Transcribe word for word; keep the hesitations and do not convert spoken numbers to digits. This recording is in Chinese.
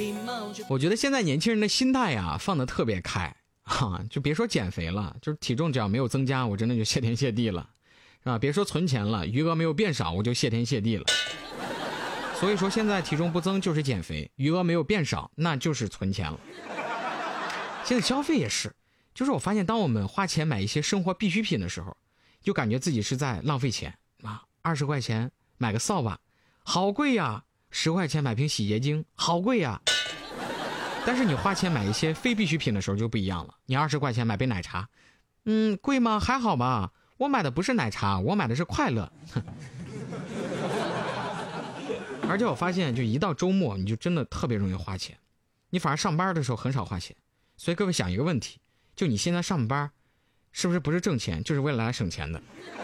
我觉得现在年轻人的心态啊放得特别开啊，就别说减肥了，就是体重只要没有增加，我真的就谢天谢地了，是吧？别说存钱了，余额没有变少，我就谢天谢地了。所以说现在体重不增就是减肥，余额没有变少那就是存钱了。现在消费也是，就是我发现当我们花钱买一些生活必需品的时候，就感觉自己是在浪费钱啊！二十块钱买个扫把，好贵呀；十块钱买瓶洗洁精，好贵呀。但是你花钱买一些非必需品的时候就不一样了。你二十块钱买杯奶茶，嗯，贵吗？还好吧。我买的不是奶茶，我买的是快乐。而且我发现，就一到周末，你就真的特别容易花钱。你反而上班的时候很少花钱。所以各位想一个问题，就你现在上班，是不是不是挣钱，就是为了来省钱的？